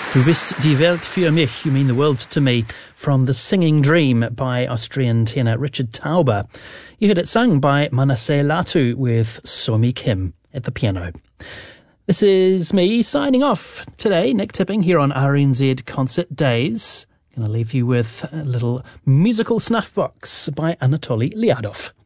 Du bist die Welt für mich, you mean the world to me, from The Singing Dream by Austrian tenor Richard Tauber. You heard it sung by Manasseh Latu with Somi Kim at the piano. This is me signing off today, Nick Tipping, here on RNZ Concert Days. Going to leave you with a little musical snuff box by Anatoly Lyadov.